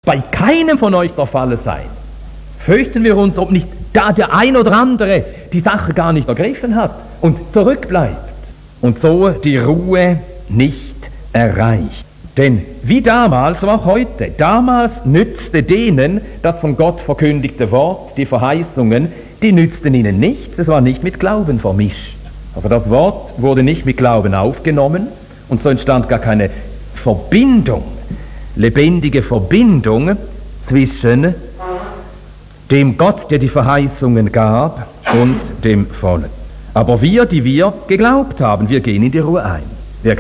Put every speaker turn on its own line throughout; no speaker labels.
bei keinem von euch der Fall sein. Fürchten wir uns, ob nicht da der ein oder andere die Sache gar nicht ergriffen hat und zurückbleibt und so die Ruhe nicht erreicht. Denn wie damals, so auch heute, damals nützte denen das von Gott verkündigte Wort, die Verheißungen, die nützten ihnen nichts, es war nicht mit Glauben vermischt. Also das Wort wurde nicht mit Glauben aufgenommen und so entstand gar keine Verbindung, lebendige Verbindung zwischen dem Gott, der die Verheißungen gab, und dem Volk. Aber wir, die wir geglaubt haben, wir gehen in die Ruhe ein. Wer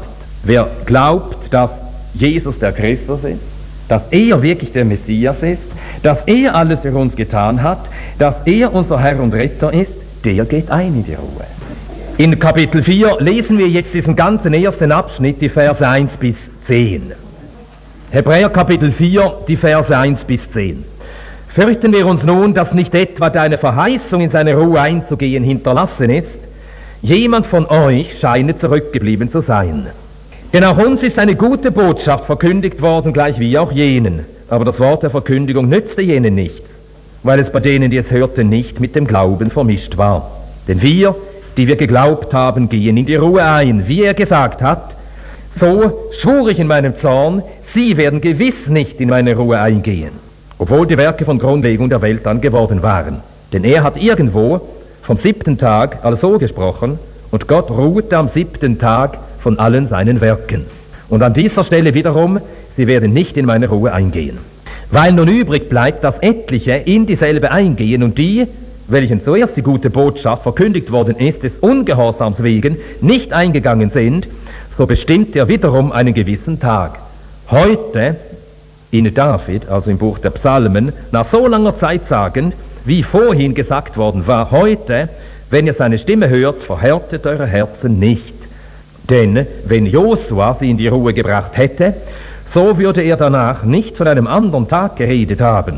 glaubt, dass Jesus der Christus ist, dass er wirklich der Messias ist, dass er alles für uns getan hat, dass er unser Herr und Retter ist, der geht ein in die Ruhe. In Kapitel 4 lesen wir jetzt diesen ganzen ersten Abschnitt, die Verse 1 bis 10. Hebräer Kapitel 4, die Verse 1 bis 10. Fürchten wir uns nun, dass nicht etwa deine Verheißung, in seine Ruhe einzugehen, hinterlassen ist? Jemand von euch scheine zurückgeblieben zu sein. Denn auch uns ist eine gute Botschaft verkündigt worden, gleich wie auch jenen. Aber das Wort der Verkündigung nützte jenen nichts, weil es bei denen, die es hörten, nicht mit dem Glauben vermischt war. Denn wir, die wir geglaubt haben, gehen in die Ruhe ein, wie er gesagt hat. So schwur ich in meinem Zorn, sie werden gewiss nicht in meine Ruhe eingehen, obwohl die Werke von Grundlegung der Welt dann geworden waren. Denn er hat irgendwo vom 7. Tag also gesprochen, und Gott ruhte am 7. Tag von allen seinen Werken. Und an dieser Stelle wiederum, sie werden nicht in meine Ruhe eingehen. Weil nun übrig bleibt, dass etliche in dieselbe eingehen und die, welchen zuerst die gute Botschaft verkündigt worden ist, des Ungehorsams wegen nicht eingegangen sind, so bestimmt er wiederum einen gewissen Tag. Heute in David, also im Buch der Psalmen, nach so langer Zeit sagend, wie vorhin gesagt worden war, heute, wenn ihr seine Stimme hört, verhärtet eure Herzen nicht. Denn wenn Josua sie in die Ruhe gebracht hätte, so würde er danach nicht von einem anderen Tag geredet haben.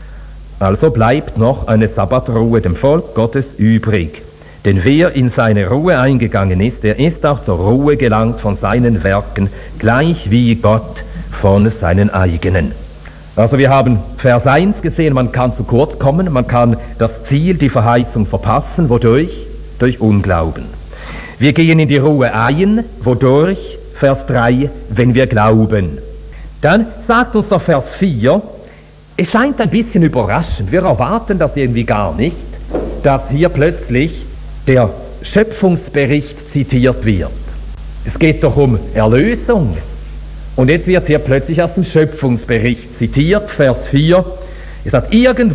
Also bleibt noch eine Sabbatruhe dem Volk Gottes übrig. Denn wer in seine Ruhe eingegangen ist, der ist auch zur Ruhe gelangt von seinen Werken, gleich wie Gott von seinen eigenen. Also wir haben Vers 1 gesehen, man kann zu kurz kommen, man kann das Ziel, die Verheißung verpassen. Wodurch? Durch Unglauben. Wir gehen in die Ruhe ein. Wodurch? Vers 3, wenn wir glauben. Dann sagt uns der Vers 4, es scheint ein bisschen überraschend, wir erwarten das irgendwie gar nicht, dass hier plötzlich der Schöpfungsbericht zitiert wird. Es geht doch um Erlösung. Und jetzt wird hier plötzlich aus dem Schöpfungsbericht zitiert, Vers 4. Er hat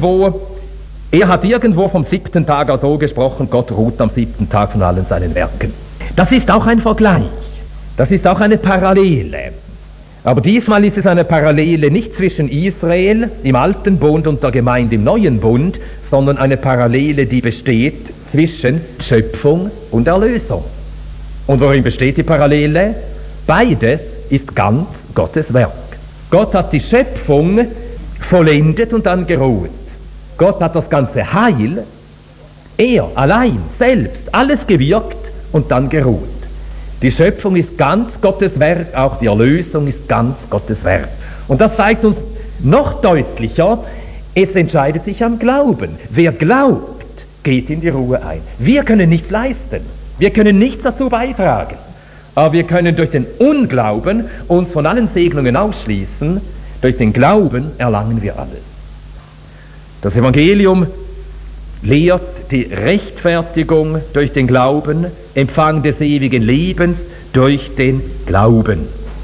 irgendwo vom 7. Tag so gesprochen, Gott ruht am 7. Tag von allen seinen Werken. Das ist auch ein Vergleich, das ist auch eine Parallele. Aber diesmal ist es eine Parallele nicht zwischen Israel im Alten Bund und der Gemeinde im Neuen Bund, sondern eine Parallele, die besteht zwischen Schöpfung und Erlösung. Und worin besteht die Parallele? Beides ist ganz Gottes Werk. Gott hat die Schöpfung vollendet und dann geruht. Gott hat das ganze Heil, er allein, selbst, alles gewirkt und dann geruht. Die Schöpfung ist ganz Gottes Werk, auch die Erlösung ist ganz Gottes Werk. Und das zeigt uns noch deutlicher, es entscheidet sich am Glauben. Wer glaubt, geht in die Ruhe ein. Wir können nichts leisten, wir können nichts dazu beitragen. Aber wir können durch den Unglauben uns von allen Segnungen ausschließen. Durch den Glauben erlangen wir alles. Das Evangelium lehrt die Rechtfertigung durch den Glauben, Empfang des ewigen Lebens durch den Glauben.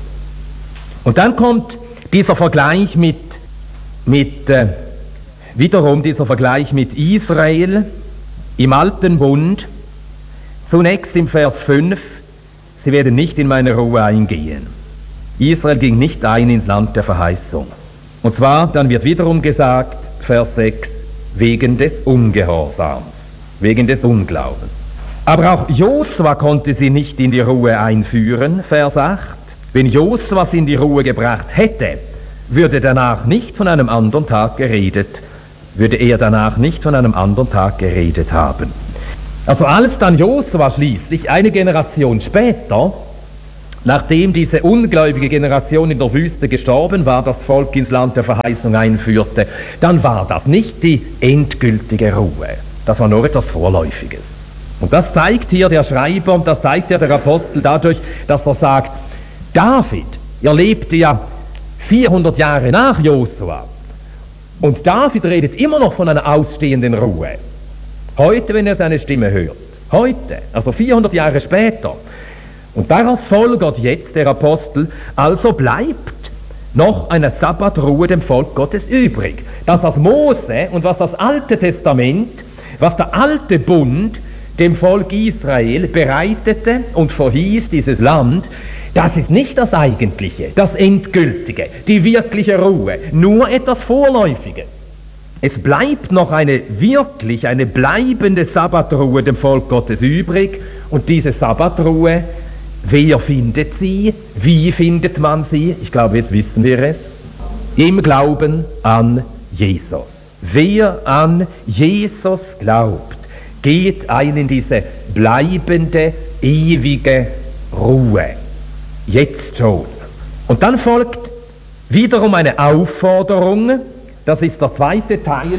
Und dann kommt dieser Vergleich wiederum dieser Vergleich mit Israel im Alten Bund. Zunächst im Vers 5. Sie werden nicht in meine Ruhe eingehen. Israel ging nicht ein ins Land der Verheißung. Und zwar, dann wird wiederum gesagt, Vers 6, wegen des Ungehorsams, wegen des Unglaubens. Aber auch Josua konnte sie nicht in die Ruhe einführen, Vers 8. Wenn Josua sie in die Ruhe gebracht hätte, würde er danach nicht von einem anderen Tag geredet haben. Also als dann Josua schließlich eine Generation später Nachdem diese ungläubige Generation in der Wüste gestorben war, das Volk ins Land der Verheißung einführte, dann war das nicht die endgültige Ruhe. Das war nur etwas Vorläufiges. Und das zeigt hier der Schreiber und das zeigt ja der Apostel dadurch, dass er sagt, David, er lebte ja 400 Jahre nach Josua. Und David redet immer noch von einer ausstehenden Ruhe. Heute, wenn er seine Stimme hört. Heute, also 400 Jahre später. Und daraus folgert jetzt der Apostel, also bleibt noch eine Sabbatruhe dem Volk Gottes übrig. Das, was Mose und was das Alte Testament, was der alte Bund dem Volk Israel bereitete und verhieß, dieses Land, das ist nicht das Eigentliche, das Endgültige, die wirkliche Ruhe, nur etwas Vorläufiges. Es bleibt noch eine bleibende Sabbatruhe dem Volk Gottes übrig und diese Sabbatruhe, wer findet sie? Wie findet man sie? Ich glaube, jetzt wissen wir es. Im Glauben an Jesus. Wer an Jesus glaubt, geht ein in diese bleibende, ewige Ruhe. Jetzt schon. Und dann folgt wiederum eine Aufforderung, das ist der zweite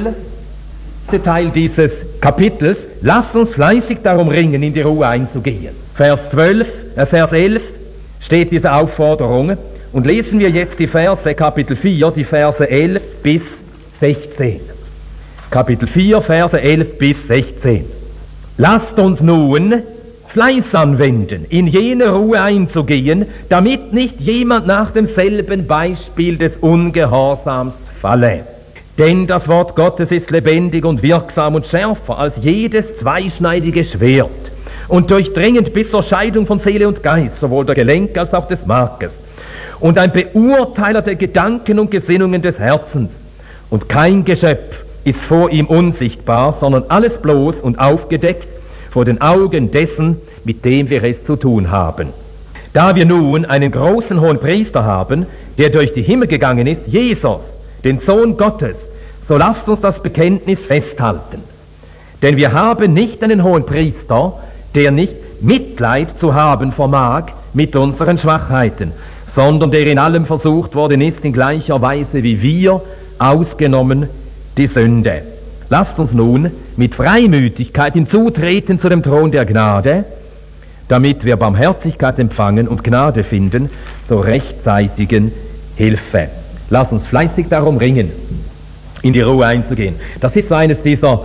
Teil dieses Kapitels. Lasst uns fleißig darum ringen, in die Ruhe einzugehen. Vers 11 steht diese Aufforderung und lesen wir jetzt die Verse, Kapitel 4, die Verse 11 bis 16. Kapitel 4, Verse 11 bis 16. Lasst uns nun Fleiß anwenden, in jene Ruhe einzugehen, damit nicht jemand nach demselben Beispiel des Ungehorsams falle. Denn das Wort Gottes ist lebendig und wirksam und schärfer als jedes zweischneidige Schwert und durchdringend bis zur Scheidung von Seele und Geist, sowohl der Gelenke als auch des Markes, und ein Beurteiler der Gedanken und Gesinnungen des Herzens. Und kein Geschöpf ist vor ihm unsichtbar, sondern alles bloß und aufgedeckt vor den Augen dessen, mit dem wir es zu tun haben. Da wir nun einen großen hohen Priester haben, der durch die Himmel gegangen ist, Jesus, den Sohn Gottes, so lasst uns das Bekenntnis festhalten. Denn wir haben nicht einen hohen Priester, der nicht Mitleid zu haben vermag mit unseren Schwachheiten, sondern der in allem versucht worden ist, in gleicher Weise wie wir, ausgenommen die Sünde. Lasst uns nun mit Freimütigkeit hinzutreten zu dem Thron der Gnade, damit wir Barmherzigkeit empfangen und Gnade finden zur rechtzeitigen Hilfe. Lasst uns fleißig darum ringen, in die Ruhe einzugehen. Das ist so eines dieser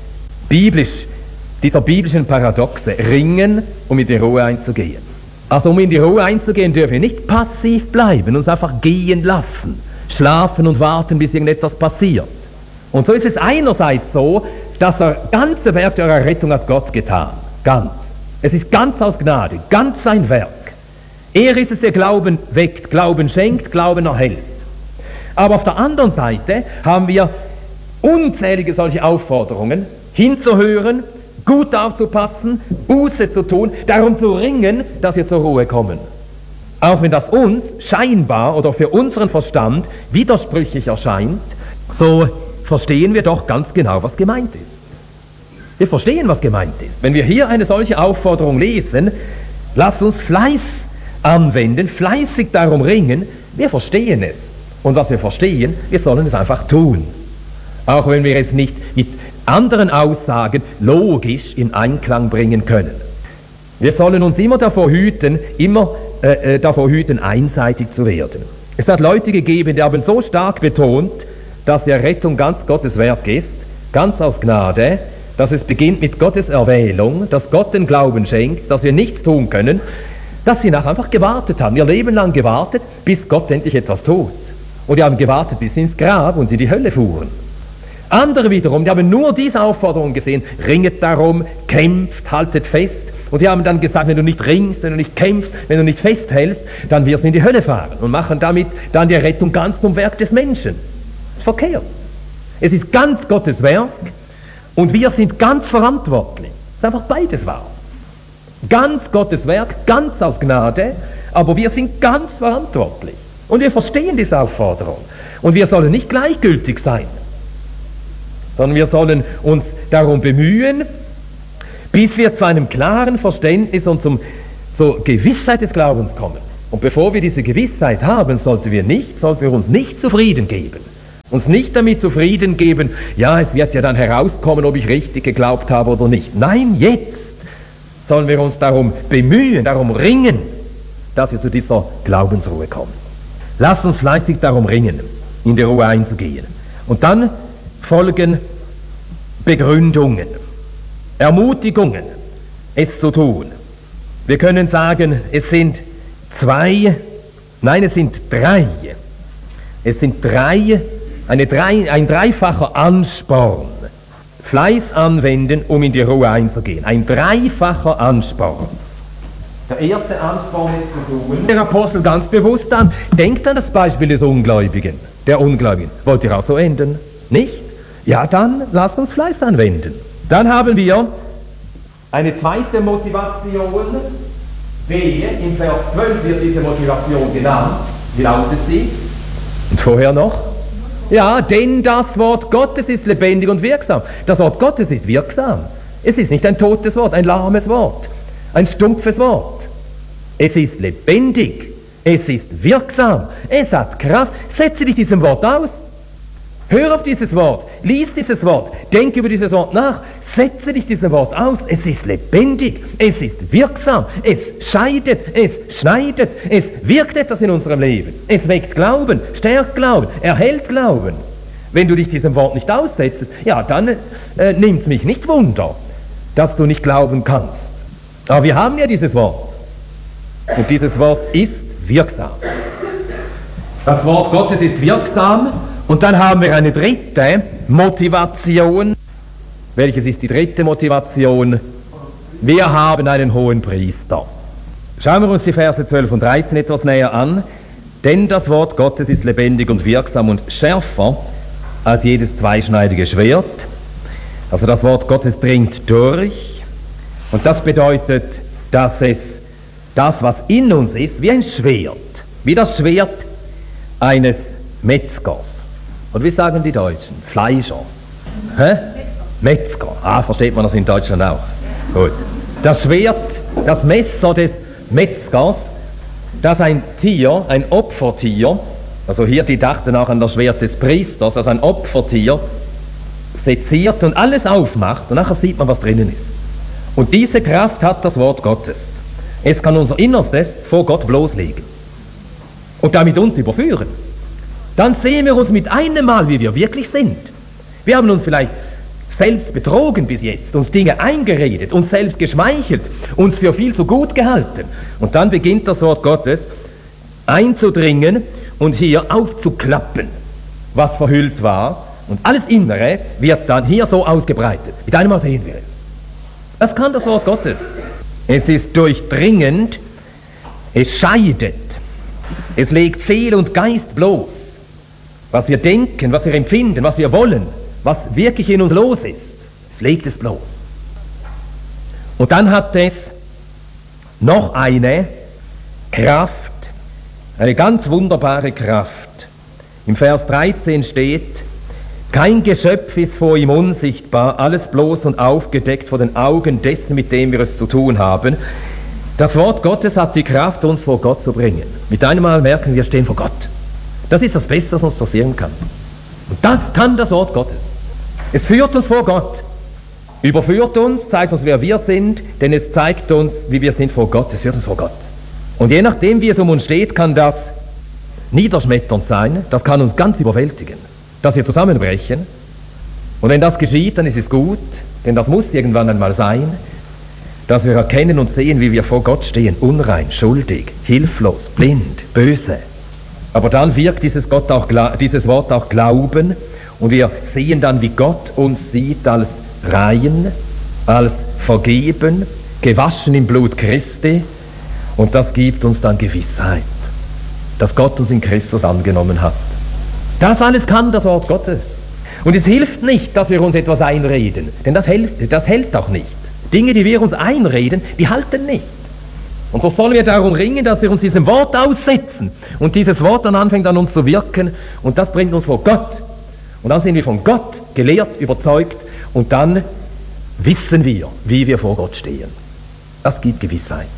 biblischen Paradoxe. Ringen, um in die Ruhe einzugehen. Also um in die Ruhe einzugehen, dürfen wir nicht passiv bleiben, uns einfach gehen lassen, schlafen und warten, bis irgendetwas passiert. Und so ist es einerseits so, dass das ganze Werk der Errettung hat Gott getan. Ganz. Es ist ganz aus Gnade, ganz sein Werk. Er ist es, der Glauben weckt, Glauben schenkt, Glauben erhält. Aber auf der anderen Seite haben wir unzählige solche Aufforderungen, hinzuhören, gut aufzupassen, Buße zu tun, darum zu ringen, dass wir zur Ruhe kommen. Auch wenn das uns scheinbar oder für unseren Verstand widersprüchlich erscheint, so verstehen wir doch ganz genau, was gemeint ist. Wir verstehen, was gemeint ist. Wenn wir hier eine solche Aufforderung lesen, lasst uns Fleiß anwenden, fleißig darum ringen, wir verstehen es. Und was wir verstehen, wir sollen es einfach tun. Auch wenn wir es nicht mit anderen Aussagen logisch in Einklang bringen können. Wir sollen uns immer davor hüten, einseitig zu werden. Es hat Leute gegeben, die haben so stark betont, dass die Errettung ganz Gottes Werk ist, ganz aus Gnade, dass es beginnt mit Gottes Erwählung, dass Gott den Glauben schenkt, dass wir nichts tun können, dass sie nachher einfach gewartet haben, ihr Leben lang gewartet, bis Gott endlich etwas tut. Und die haben gewartet bis ins Grab und in die Hölle fuhren. Andere wiederum, die haben nur diese Aufforderung gesehen, ringet darum, kämpft, haltet fest. Und die haben dann gesagt, wenn du nicht ringst, wenn du nicht kämpfst, wenn du nicht festhältst, dann wirst du in die Hölle fahren und machen damit dann die Rettung ganz zum Werk des Menschen. Das ist verkehrt. Es ist ganz Gottes Werk und wir sind ganz verantwortlich. Das ist einfach beides wahr. Ganz Gottes Werk, ganz aus Gnade, aber wir sind ganz verantwortlich. Und wir verstehen diese Aufforderung. Und wir sollen nicht gleichgültig sein, sondern wir sollen uns darum bemühen, bis wir zu einem klaren Verständnis und zur Gewissheit des Glaubens kommen. Und bevor wir diese Gewissheit haben, sollten wir uns nicht zufrieden geben. Uns nicht damit zufrieden geben, ja, es wird ja dann herauskommen, ob ich richtig geglaubt habe oder nicht. Nein, jetzt sollen wir uns darum bemühen, darum ringen, dass wir zu dieser Glaubensruhe kommen. Lasst uns fleißig darum ringen, in die Ruhe einzugehen. Und dann folgen Begründungen, Ermutigungen, es zu tun. Wir können sagen, es sind drei. Es sind ein dreifacher Ansporn. Fleiß anwenden, um in die Ruhe einzugehen. Ein dreifacher Ansporn. Der erste Ansporn ist zu tun. Der Apostel ganz bewusst an. Denkt an das Beispiel des Ungläubigen, der Ungläubigen. Wollt ihr auch so enden? Nicht? Ja, dann lasst uns Fleiß anwenden. Dann haben wir eine zweite Motivation. Wehe, im Vers 12 wird diese Motivation genannt. Wie lautet sie? Und vorher noch? Ja, denn das Wort Gottes ist lebendig und wirksam. Das Wort Gottes ist wirksam. Es ist nicht ein totes Wort, ein lahmes Wort, ein stumpfes Wort. Es ist lebendig, es ist wirksam, es hat Kraft. Setze dich diesem Wort aus. Hör auf dieses Wort, lies dieses Wort, denk über dieses Wort nach, setze dich diesem Wort aus. Es ist lebendig, es ist wirksam, es scheidet, es schneidet, es wirkt etwas in unserem Leben. Es weckt Glauben, stärkt Glauben, erhält Glauben. Wenn du dich diesem Wort nicht aussetzt, ja, dann nimmt's mich nicht wunder, dass du nicht glauben kannst. Aber wir haben ja dieses Wort. Und dieses Wort ist wirksam. Das Wort Gottes ist wirksam. Und dann haben wir eine dritte Motivation. Welches ist die dritte Motivation? Wir haben einen hohen Priester. Schauen wir uns die Verse 12 und 13 etwas näher an. Denn das Wort Gottes ist lebendig und wirksam und schärfer als jedes zweischneidige Schwert. Also das Wort Gottes dringt durch. Und das bedeutet, dass es das, was in uns ist, wie ein Schwert, wie das Schwert eines Metzgers. Und wie sagen die Deutschen? Fleischer. Hä? Metzger. Versteht man das in Deutschland auch? Gut. Das Schwert, das Messer des Metzgers, das ein Tier, ein Opfertier, also hier, die dachten auch an das Schwert des Priesters, also ein Opfertier, seziert und alles aufmacht und nachher sieht man, was drinnen ist. Und diese Kraft hat das Wort Gottes. Es kann unser Innerstes vor Gott bloßlegen und damit uns überführen. Dann sehen wir uns mit einem Mal, wie wir wirklich sind. Wir haben uns vielleicht selbst betrogen bis jetzt, uns Dinge eingeredet, uns selbst geschmeichelt, uns für viel zu gut gehalten. Und dann beginnt das Wort Gottes einzudringen und hier aufzuklappen, was verhüllt war. Und alles Innere wird dann hier so ausgebreitet. Mit einem Mal sehen wir es. Das kann das Wort Gottes. Es ist durchdringend, es scheidet, es legt Seele und Geist bloß. Was wir denken, was wir empfinden, was wir wollen, was wirklich in uns los ist, es legt es bloß. Und dann hat es noch eine Kraft, eine ganz wunderbare Kraft. Im Vers 13 steht, kein Geschöpf ist vor ihm unsichtbar, alles bloß und aufgedeckt vor den Augen dessen, mit dem wir es zu tun haben. Das Wort Gottes hat die Kraft, uns vor Gott zu bringen. Mit einem Mal merken wir stehen vor Gott. Das ist das Beste, was uns passieren kann. Und das kann das Wort Gottes. Es führt uns vor Gott, überführt uns, zeigt uns, wer wir sind, denn es zeigt uns, wie wir sind vor Gott. Es führt uns vor Gott. Und je nachdem, wie es um uns steht, kann das niederschmetternd sein, das kann uns ganz überwältigen, dass wir zusammenbrechen. Und wenn das geschieht, dann ist es gut, denn das muss irgendwann einmal sein, dass wir erkennen und sehen, wie wir vor Gott stehen, unrein, schuldig, hilflos, blind, böse. Aber dann wirkt dieses Wort auch Glauben und wir sehen dann, wie Gott uns sieht als rein, als vergeben, gewaschen im Blut Christi, und das gibt uns dann Gewissheit, dass Gott uns in Christus angenommen hat. Das alles kann das Wort Gottes. Und es hilft nicht, dass wir uns etwas einreden, denn das hält auch nicht. Dinge, die wir uns einreden, die halten nicht. Und so sollen wir darum ringen, dass wir uns diesem Wort aussetzen und dieses Wort dann anfängt an uns zu wirken, und das bringt uns vor Gott. Und dann sind wir von Gott gelehrt, überzeugt, und dann wissen wir, wie wir vor Gott stehen. Das gibt Gewissheit.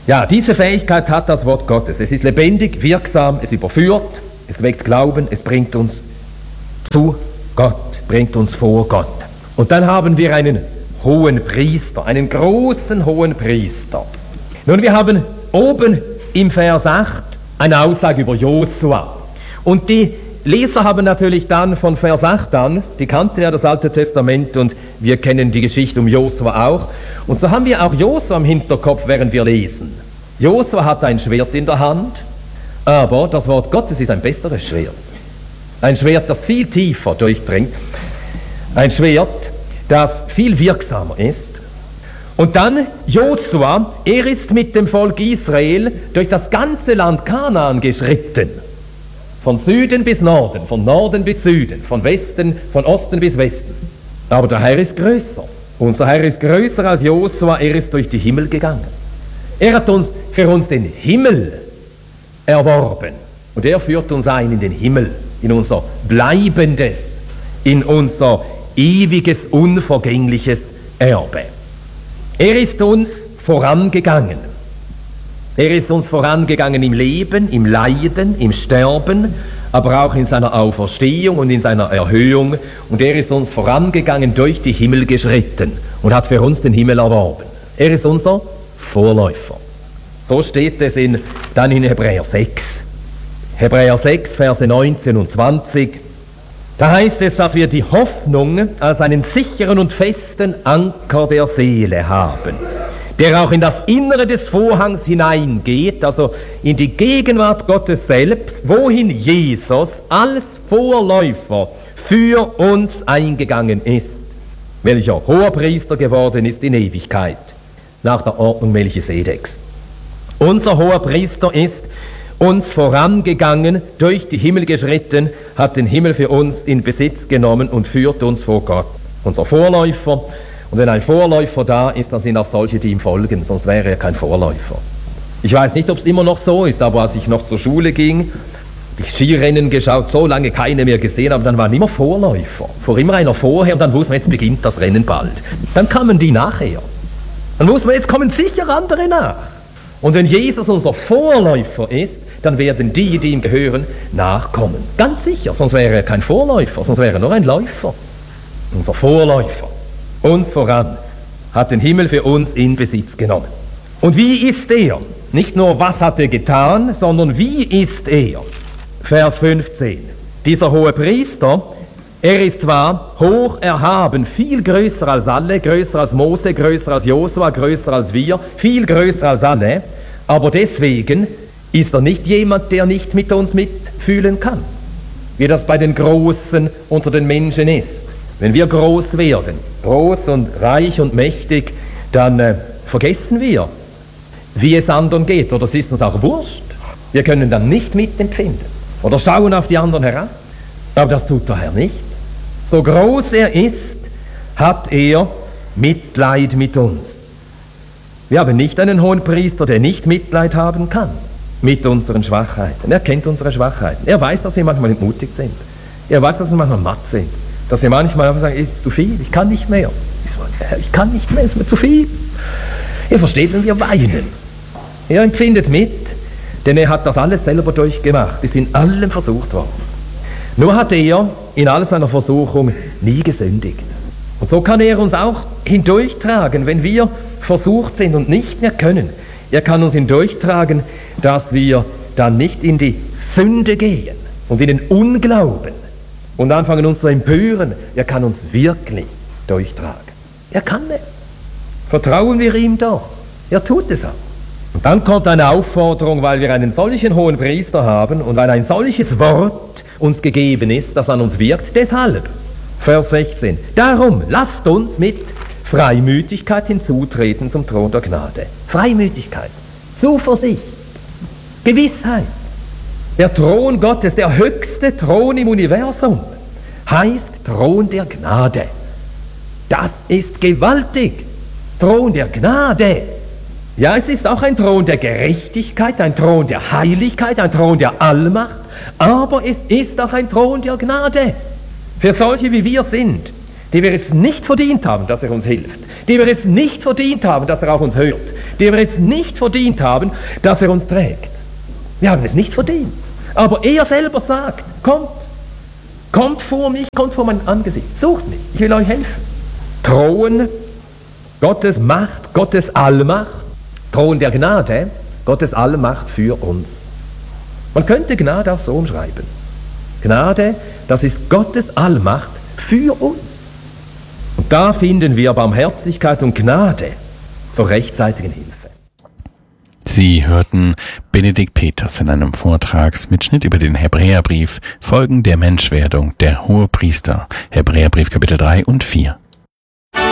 Ja, diese Fähigkeit hat das Wort Gottes. Es ist lebendig, wirksam, es überführt, es weckt Glauben, es bringt uns zu Gott, bringt uns vor Gott. Und dann haben wir einen hohen Priester, einen großen hohen Priester. Nun, wir haben oben im Vers 8 eine Aussage über Josua. Und die Leser haben natürlich dann von Vers 8 an, die kannten ja das Alte Testament und wir kennen die Geschichte um Josua auch. Und so haben wir auch Josua im Hinterkopf, während wir lesen. Josua hat ein Schwert in der Hand, aber das Wort Gottes ist ein besseres Schwert. Ein Schwert, das viel tiefer durchdringt. Ein Schwert, das viel wirksamer ist. Und dann Josua, er ist mit dem Volk Israel durch das ganze Land Kanaan geschritten. Von Süden bis Norden, von Norden bis Süden, von Osten bis Westen. Aber der Herr ist größer. Unser Herr ist größer als Josua, er ist durch die Himmel gegangen. Er hat für uns den Himmel erworben. Und er führt uns ein in den Himmel, in unser bleibendes, in unser ewiges, unvergängliches Erbe. Er ist uns vorangegangen. Er ist uns vorangegangen im Leben, im Leiden, im Sterben, aber auch in seiner Auferstehung und in seiner Erhöhung. Und er ist uns vorangegangen, durch die Himmel geschritten und hat für uns den Himmel erworben. Er ist unser Vorläufer. So steht es dann in Hebräer 6. Hebräer 6, Verse 19 und 20. Da heißt es, dass wir die Hoffnung als einen sicheren und festen Anker der Seele haben, der auch in das Innere des Vorhangs hineingeht, also in die Gegenwart Gottes selbst, wohin Jesus als Vorläufer für uns eingegangen ist, welcher Hoherpriester geworden ist in Ewigkeit, nach der Ordnung Melchisedeks. Unser Hoherpriester ist uns vorangegangen, durch die Himmel geschritten, hat den Himmel für uns in Besitz genommen und führt uns vor Gott. Unser Vorläufer. Und wenn ein Vorläufer da ist, dann sind auch solche, die ihm folgen, sonst wäre er kein Vorläufer. Ich weiß nicht, ob es immer noch so ist, aber als ich noch zur Schule ging, habe ich Skirennen geschaut, so lange keine mehr gesehen, aber dann waren immer Vorläufer. Vor immer einer vorher und dann wusste man, jetzt beginnt das Rennen bald. Dann kamen die nachher. Dann wusste man, jetzt kommen sicher andere nach. Und wenn Jesus unser Vorläufer ist, dann werden die, die ihm gehören, nachkommen. Ganz sicher, sonst wäre er kein Vorläufer, sonst wäre er nur ein Läufer. Unser Vorläufer. Uns voran, hat den Himmel für uns in Besitz genommen. Und wie ist er? Nicht nur, was hat er getan, sondern wie ist er? Vers 15. Dieser hohe Priester, er ist zwar hoch erhaben, viel größer als alle, größer als Mose, größer als Josua, größer als wir, viel größer als alle, aber deswegen ist er nicht jemand, der nicht mit uns mitfühlen kann, wie das bei den Großen unter den Menschen ist. Wenn wir groß werden, groß und reich und mächtig, dann vergessen wir, wie es anderen geht. Oder es ist uns auch wurscht. Wir können dann nicht mitempfinden oder schauen auf die anderen herab. Aber das tut der Herr nicht. So groß er ist, hat er Mitleid mit uns. Wir haben nicht einen hohen Priester, der nicht Mitleid haben kann mit unseren Schwachheiten. Er kennt unsere Schwachheiten. Er weiß, dass wir manchmal entmutigt sind. Er weiß, dass wir manchmal matt sind. Dass wir manchmal sagen, es ist zu viel, ich kann nicht mehr. Ich kann nicht mehr, es ist mir zu viel. Er versteht, wenn wir weinen. Er empfindet mit, denn er hat das alles selber durchgemacht, ist in allem versucht worden. Nur hat er in all seiner Versuchung nie gesündigt. Und so kann er uns auch hindurchtragen, wenn wir versucht sind und nicht mehr können. Er kann uns hindurchtragen, dass wir dann nicht in die Sünde gehen und in den Unglauben und anfangen uns zu empören. Er kann uns wirklich durchtragen. Er kann es. Vertrauen wir ihm doch. Er tut es auch. Und dann kommt eine Aufforderung, weil wir einen solchen hohen Priester haben und weil ein solches Wort uns gegeben ist, das an uns wirkt. Deshalb, Vers 16, darum lasst uns mit Freimütigkeit hinzutreten zum Thron der Gnade. Freimütigkeit, Zuversicht, Gewissheit. Der Thron Gottes, der höchste Thron im Universum, heißt Thron der Gnade. Das ist gewaltig. Thron der Gnade. Ja, es ist auch ein Thron der Gerechtigkeit, ein Thron der Heiligkeit, ein Thron der Allmacht, aber es ist auch ein Thron der Gnade. Für solche wie wir sind, die wir es nicht verdient haben, dass er uns hilft, die wir es nicht verdient haben, dass er auch uns hört, die wir es nicht verdient haben, dass er uns trägt. Wir haben es nicht verdient. Aber er selber sagt, kommt vor mich, kommt vor mein Angesicht, sucht mich, ich will euch helfen. Thron Gottes Macht, Gottes Allmacht, Thron der Gnade, Gottes Allmacht für uns. Man könnte Gnade auch so umschreiben. Gnade, das ist Gottes Allmacht für uns. Und da finden wir Barmherzigkeit und Gnade zur rechtzeitigen Hilfe.
Sie hörten Benedikt Peters in einem Vortragsmitschnitt über den Hebräerbrief, Folgen der Menschwerdung, der Hohepriester, Hebräerbrief Kapitel 3 und 4.